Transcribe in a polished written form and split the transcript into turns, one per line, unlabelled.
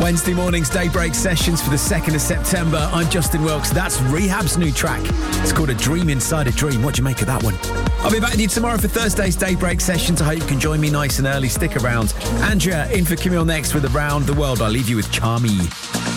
Wednesday morning's Daybreak sessions for the 2nd of September. I'm Justin Wilkes. That's Rehab's new track. It's called A Dream Inside a Dream. What do you make of that one? I'll be back with you tomorrow for Thursday's Daybreak sessions. I hope you can join me nice and early. Stick around. Andrea in for Camille next with Around the World. I'll leave you with Charmy.